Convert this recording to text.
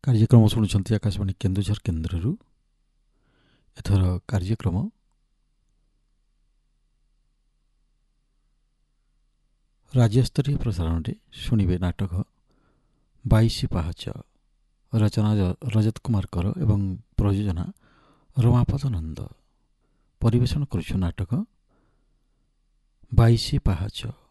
କାର୍ଯ୍ୟକ୍ରମ ଶୁଣୁଛନ୍ତି ଆକାଶବାଣୀ କେନ୍ଦୁଝର କେନ୍ଦ୍ରରୁ। ଏଥର କାର୍ଯ୍ୟକ୍ରମ ରାଜ୍ୟସ୍ତରୀୟ ପ୍ରସାରଣରେ ଶୁଣିବେ ନାଟକ 22 ପାହାଚ, ରଚନା ରଜତ କୁମାର କର ଏବଂ ପ୍ରଯୋଜନା ରମାପଦ ନନ୍ଦ। ପରିବେଷଣ କରୁଛୁ ନାଟକ 22 ପାହାଚ।